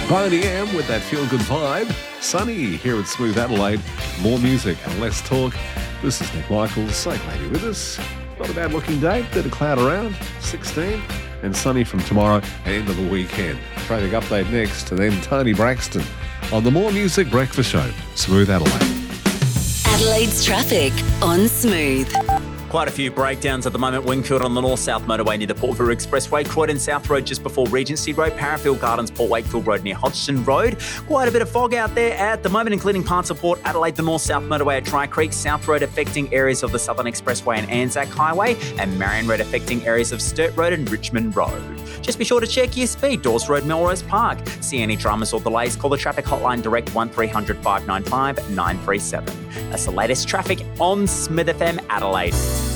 Boney M with that feel-good vibe. Sunny here at Smooth Adelaide. More music and less talk. This is Nick Michaels. So glad you're with us. Not a bad looking day. Bit of cloud around. 16. And sunny from tomorrow and into the weekend. Traffic update next. And then Tony Braxton on the More Music Breakfast Show. Smooth Adelaide. Adelaide's traffic on Smooth. Quite a few breakdowns at the moment. Wingfield on the North-South Motorway near the Port Vila Expressway. Croydon South Road just before Regency Road. Parafield Gardens, Port Wakefield Road near Hodgson Road. Quite a bit of fog out there at the moment, including parts of Port Adelaide, the North-South Motorway at Tri Creek. South Road affecting areas of the Southern Expressway and Anzac Highway. And Marion Road affecting areas of Sturt Road and Richmond Road. Just be sure to check your speed. Dawes Road, Melrose Park. See any dramas or delays, call the traffic hotline direct 1300 595 937. That's the latest traffic on Smith FM Adelaide.